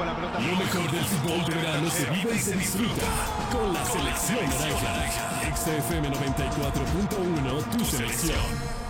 con la pelota. Lo mejor del fútbol de verano se vive y se disfruta con la selección naranja. XFM 94.1, tu selección.